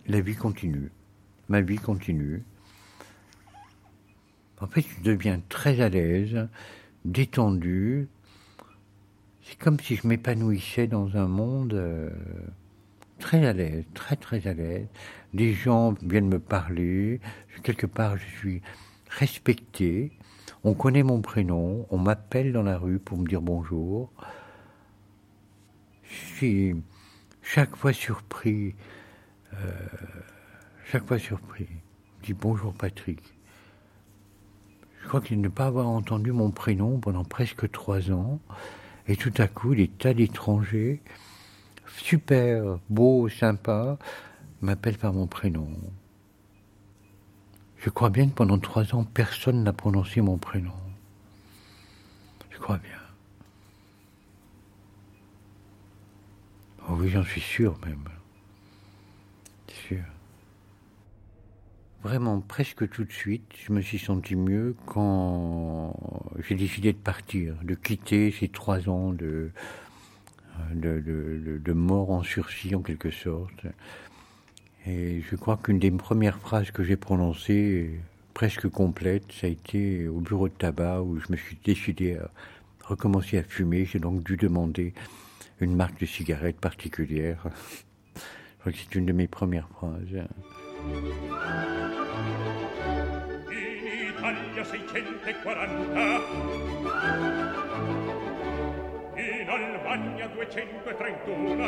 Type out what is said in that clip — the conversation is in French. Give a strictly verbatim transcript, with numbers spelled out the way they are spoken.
la vie continue. Ma vie continue. En fait, je deviens très à l'aise, détendu. C'est comme si je m'épanouissais dans un monde euh, très à l'aise, très très à l'aise. Des gens viennent me parler. Quelque part, je suis respecté. On connaît mon prénom. On m'appelle dans la rue pour me dire bonjour. Je suis chaque fois surpris. Euh, chaque fois surpris. Je dis bonjour Patrick. Je crois qu'il ne pas avoir entendu mon prénom pendant presque trois ans. Et tout à coup, des tas d'étrangers, super, beaux, sympas, m'appellent par mon prénom. Je crois bien que pendant trois ans, personne n'a prononcé mon prénom. Je crois bien. Oh oui, j'en suis sûr même. Sûr. Vraiment, presque tout de suite, je me suis senti mieux quand j'ai décidé de partir, de quitter ces trois ans de, de, de, de mort en sursis en quelque sorte. Et je crois qu'une des premières phrases que j'ai prononcées, presque complète, ça a été au bureau de tabac où je me suis décidé à recommencer à fumer. J'ai donc dû demander une marque de cigarette particulière. Je crois que c'est une de mes premières phrases. In Italia seicentoquaranta, in Albania duecentotrentuno.